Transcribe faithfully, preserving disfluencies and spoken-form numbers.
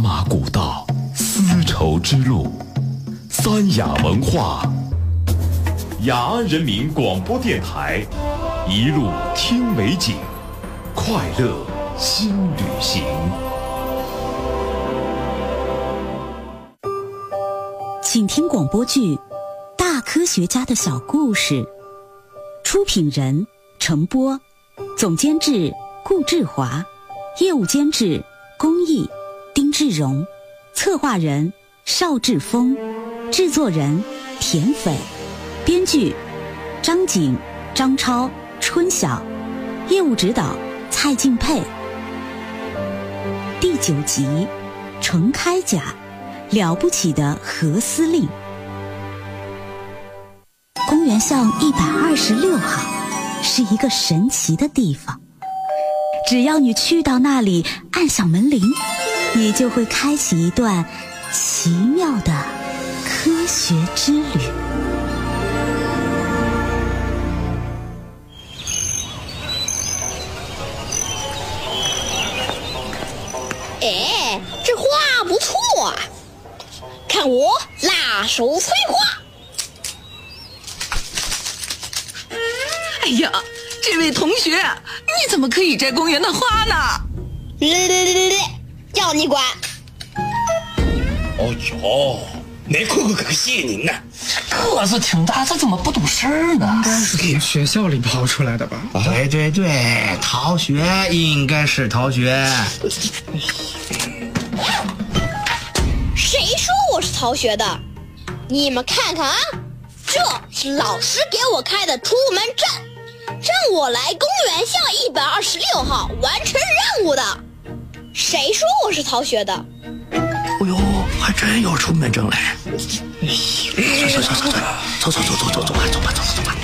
马古道，丝绸之路，三雅文化，雅安人民广播电台，一路听美景，快乐新旅行。 请听广播剧《大科学家的小故事》，出品人程波，总监制顾志华，业务监制龚毅、丁志荣，策划人邵志峰，制作人田斐，编剧张景、张超、春晓，业务指导蔡敬佩。第九集，程开甲，了不起的何司令。公园巷一百二十六号是一个神奇的地方，只要你去到那里，按响门铃，你就会开启一段奇妙的科学之旅。 哎，这花不错啊！看我辣手摧花！ 哎呀，这位同学，你怎么可以摘公园的花呢？ 嘞嘞嘞嘞嘞，要你管！ 哦哟，那可可可谢您呐！ 个子挺大，这怎么不懂事儿呢？ 应该是从学校里跑出来的吧？ 啊、对对对，逃学应该是逃学。 谁说我是逃学的？你们看看啊，这是老师给我开的出门证，让我来公园巷一百二十六号完成任务的。谁说我是逃学的？ 哎呦，还真有出门证嘞！走走走走走走走走走走吧走吧走吧走吧。